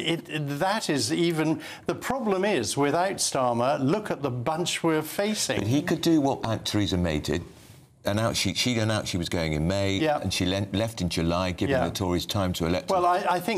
that is even... The problem is, without Starmer, look at the bunch we're facing. But he could do what Aunt Theresa May did. She announced she was going in May, and she left in July, giving the Tories time to elect her. Well, I think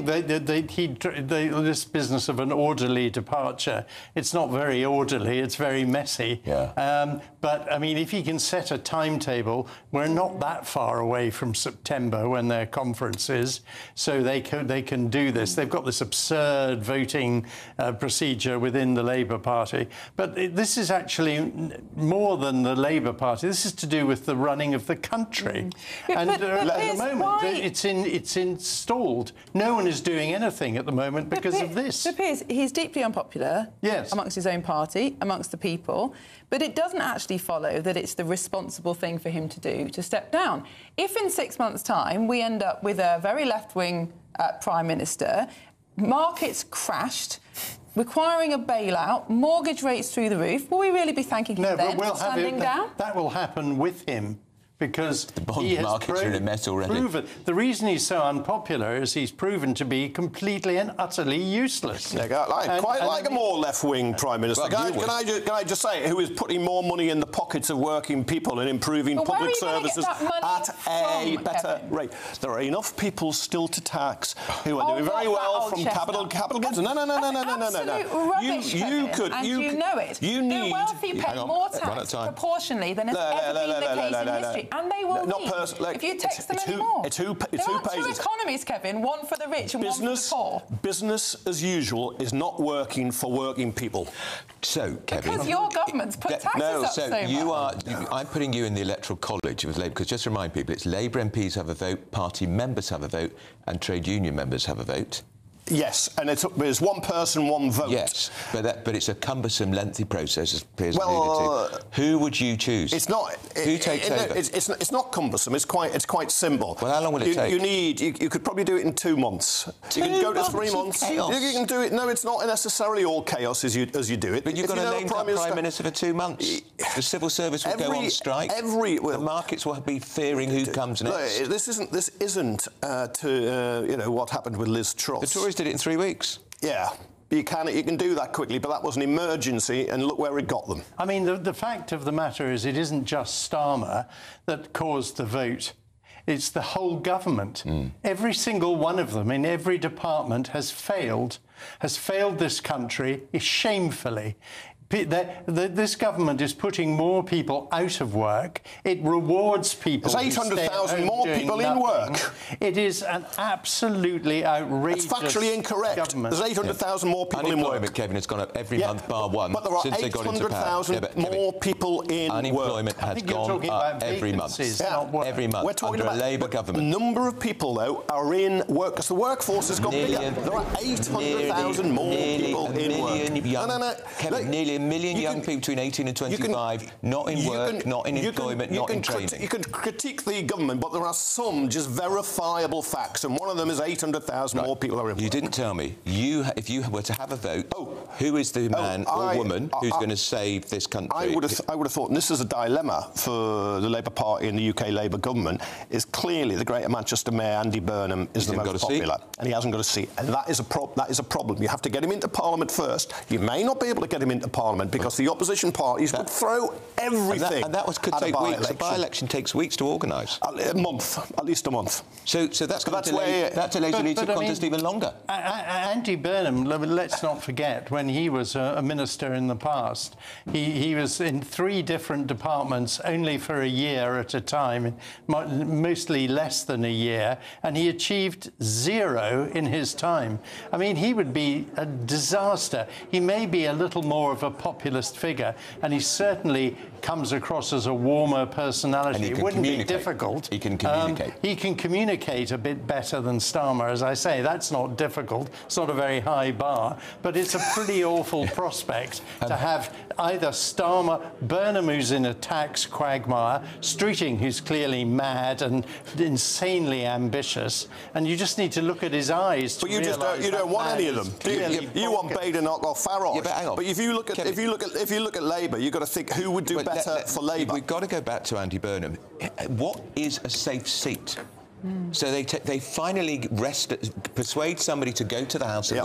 this business of an orderly departure, it's not very orderly, it's very messy. But, I mean, if he can set a timetable, we're not that far away from September when their conference is, so they can do this. They've got this absurd voting procedure within the Labour Party. But this is actually more than the Labour Party. This is to do with the running of the country. And at the moment, it's installed. No one is doing anything at the moment because of this. But Piers, he's deeply unpopular amongst his own party, amongst the people, but it doesn't actually follow that it's the responsible thing for him to do to step down. If in 6 months' time we end up with a very left-wing Prime Minister, markets crashed, requiring a bailout, mortgage rates through the roof, will we really be thanking him then for standing down? That will happen with him. Because the bond markets are in a mess already. The reason he's so unpopular is he's proven to be completely and utterly useless. I quite like a more left-wing Prime Minister. Can I just say, who is putting more money in the pockets of working people and improving public services at a better rate? There are enough people still to tax who are doing very well from capital goods. No. Rubbish, you know it. The wealthy pay more tax proportionally than has ever been the case in history. And they will if you tax them anymore. There are two economies, Kevin, one for the rich and one for the poor. Business as usual is not working for working people. So, Kevin... Because your government's put taxes up so much. I'm putting you in the Electoral College with Labour, because just to remind people, it's Labour MPs have a vote, party members have a vote, and trade union members have a vote. Yes, and it's one person, one vote. Yes, but it's a cumbersome, lengthy process, as Piers alluded to. Who would you choose? It's not. Who takes over? It's not cumbersome. It's quite simple. Well, how long will it take? You could probably do it in 2 months. You can go to 3 months. You can do it. No, it's not necessarily all chaos as you do it. But you've got to name that Prime Minister for 2 months. The civil service will go on strike. The markets will be fearing who comes next. This isn't what happened with Liz Truss. The Tories did it in 3 weeks. Yeah. You can do that quickly, but that was an emergency, and look where it got them. I mean, the fact of the matter is it isn't just Starmer that caused the vote. It's the whole government. Every single one of them in every department has failed this country shamefully. This government is putting more people out of work. It rewards people. There's 800,000 more people in work. It is an absolutely outrageous. It's factually incorrect. Government. There's 800,000 more people in work. Unemployment, Kevin, has gone up every month bar one since they got into power. But there are 800,000 more people in work. Unemployment has gone up every month. Every month. We're talking under about a Labour government. The number of people, though, are in work because the workforce has got bigger. There are 800,000 more people in work. Kevin, nearly a million young people between 18 and 25, not in work, not in employment, not in training. You can critique the government, but there are some just verifiable facts, and one of them is 800,000 more people are in work. You didn't tell me. If you were to have a vote, who is the man or woman who's going to save this country? I would have thought, and this is a dilemma for the Labour Party and the UK Labour government, is clearly the Greater Manchester Mayor, Andy Burnham, is the most popular. And he hasn't got a seat. And that is a problem. You have to get him into Parliament first. You may not be able to get him into Parliament because the opposition parties would throw everything. And that could take weeks. A by-election takes weeks to organise. A month, at least a month. So that delays the leadership contest even longer. Andy Burnham, let's not forget, when he was a minister in the past, he was in 3 different departments only for a year at a time, mostly less than a year, and he achieved 0 in his time. I mean, he would be a disaster. He may be a little more of a populist figure, and he certainly comes across as a warmer personality. It wouldn't be difficult. He can communicate. He can communicate a bit better than Starmer. As I say, that's not difficult. It's not a very high bar, but it's a pretty awful prospect to have either Starmer, Burnham, who's in a tax quagmire, Streeting, who's clearly mad and insanely ambitious, and you just need to look at his eyes. But you don't want any of them. You want Badenoch or Farage. Yeah, but hang on. But if you look at Labour, you've got to think who would do better for Labour. We've got to go back to Andy Burnham. What is a safe seat? So they finally persuade somebody to go to the House of